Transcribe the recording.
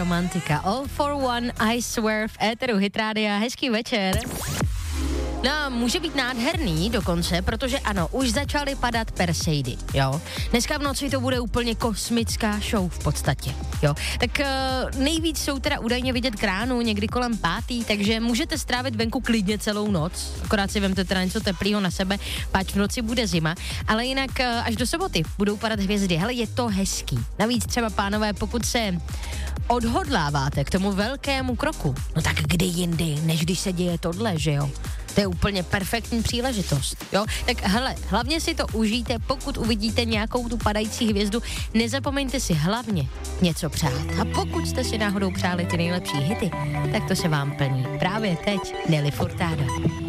romantika. All for one, I swear, v éteru Hit Rádia. Hezký večer. No, může být nádherný dokonce, protože ano, už začaly padat Perseidy, jo. Dneska v noci to bude úplně kosmická show v podstatě, jo. Tak nejvíc jsou teda údajně vidět k ránu, někdy kolem 5, takže můžete strávit venku klidně celou noc, akorát si vemte teda něco teplého na sebe, páč v noci bude zima, ale jinak až do soboty budou padat hvězdy, hele, je to hezký. Navíc třeba, pánové, pokud se odhodláváte k tomu velkému kroku, no tak kdy jindy, než když se děje tohle, že jo. To je úplně perfektní příležitost, jo? Tak hele, hlavně si to užijte, pokud uvidíte nějakou tu padající hvězdu, nezapomeňte si hlavně něco přát. A pokud jste si náhodou přáli ty nejlepší hity, tak to se vám plní právě teď. Nelly Furtado.